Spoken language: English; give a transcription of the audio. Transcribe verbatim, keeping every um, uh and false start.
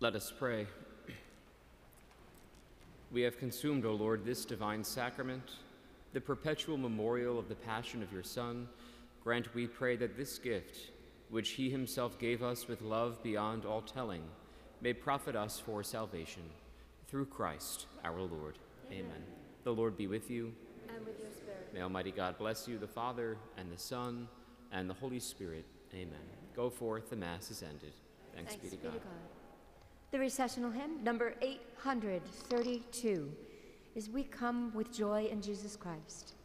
Let us pray. We have consumed, O Lord, this divine sacrament, the perpetual memorial of the passion of your Son. Grant, we pray, that this gift, which he himself gave us with love beyond all telling, may profit us for salvation. Through Christ our Lord. Amen. Amen. The Lord be with you. And with your spirit. May Almighty God bless you, the Father, and the Son, and the Holy Spirit. Amen. Go forth, the Mass is ended. Thanks, Thanks be to God. Be to God. The recessional hymn, number eight hundred thirty-two, is We Come with Joy in Jesus Christ.